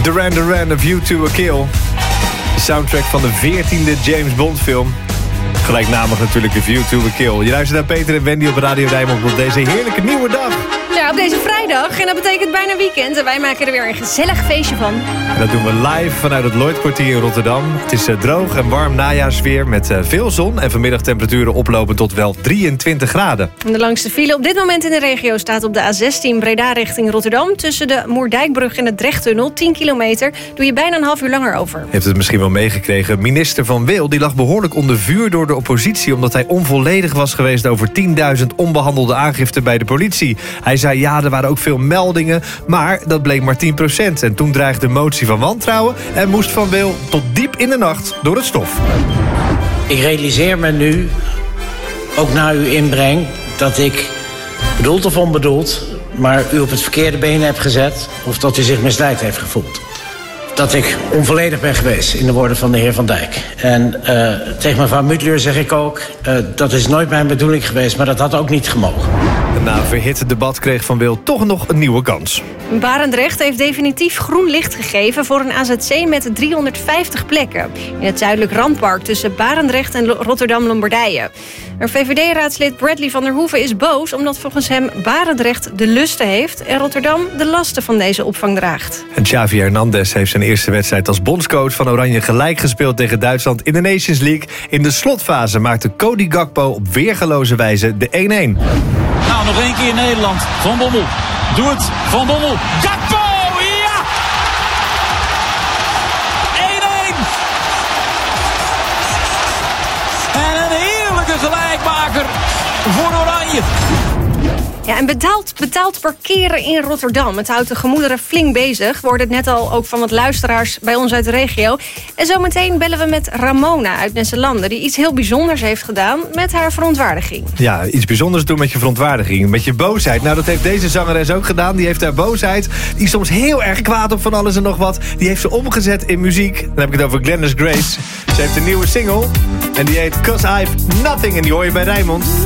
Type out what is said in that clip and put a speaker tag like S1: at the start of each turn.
S1: Duran Duran, A View to a Kill. De soundtrack van de 14e James Bond film. Gelijknamig natuurlijk A View to a Kill. Je luistert naar Peter en Wendy op Radio Rijnmond op deze heerlijke nieuwe dag.
S2: Ja, op deze vrijdag. En dat betekent bijna weekend. En wij maken er weer een gezellig feestje van.
S1: En dat doen we live vanuit het Lloydkwartier in Rotterdam. Het is droog en warm najaarsweer met veel zon. En vanmiddag temperaturen oplopen tot wel 23 graden.
S2: De langste file op dit moment in de regio staat op de A16 Breda richting Rotterdam. Tussen de Moerdijkbrug en de Drechttunnel, 10 kilometer. Doe je bijna een half uur langer over.
S1: Je hebt het misschien wel meegekregen. Minister Van Wil die lag behoorlijk onder vuur door de oppositie, omdat hij onvolledig was geweest over 10.000 onbehandelde aangiften bij de politie. Hij zei ja, er waren ook veel meldingen, maar dat bleek maar 10%. En toen dreigde de motie van wantrouwen en moest Van Wil tot diep in de nacht door het stof.
S3: Ik realiseer me nu, ook na uw inbreng, dat ik bedoeld of onbedoeld, maar u op het verkeerde been heb gezet, of dat u zich misleid heeft gevoeld. Dat ik onvolledig ben geweest, in de woorden van de heer Van Dijk. En tegen mevrouw Mutlur zeg ik ook, dat is nooit mijn bedoeling geweest, maar dat had ook niet gemogen.
S1: Na een verhit debat kreeg Van Wil toch nog een nieuwe kans.
S2: Barendrecht heeft definitief groen licht gegeven voor een AZC met 350 plekken. In het zuidelijk Randpark tussen Barendrecht en Rotterdam-Lombardije. Een VVD-raadslid Bradley van der Hoeven is boos omdat volgens hem Barendrecht de lusten heeft en Rotterdam de lasten van deze opvang draagt.
S1: En Xavi Hernandez heeft zijn eerste wedstrijd als bondscoach van Oranje gelijk gespeeld tegen Duitsland in de Nations League. In de slotfase maakte Cody Gakpo op weergeloze wijze de 1-1.
S4: Nou, nog één keer Nederland. Van Bommel. Doe het. Van Bommel. Gakpo! Ja! 1-1! En een heerlijke gelijkmaker voor Oranje.
S2: Ja, en betaald parkeren in Rotterdam. Het houdt de gemoederen flink bezig. We hoorden het net al ook van wat luisteraars bij ons uit de regio. En zometeen bellen we met Ramona uit Nesselanden, die iets heel bijzonders heeft gedaan met haar verontwaardiging.
S1: Ja, iets bijzonders doen met je verontwaardiging. Met je boosheid. Nou, dat heeft deze zangeres ook gedaan. Die heeft haar boosheid, die is soms heel erg kwaad op van alles en nog wat, die heeft ze omgezet in muziek. Dan heb ik het over Glennis Grace. Ze heeft een nieuwe single en die heet 'Cause I've Nothing. En die hoor je bij Rijnmond.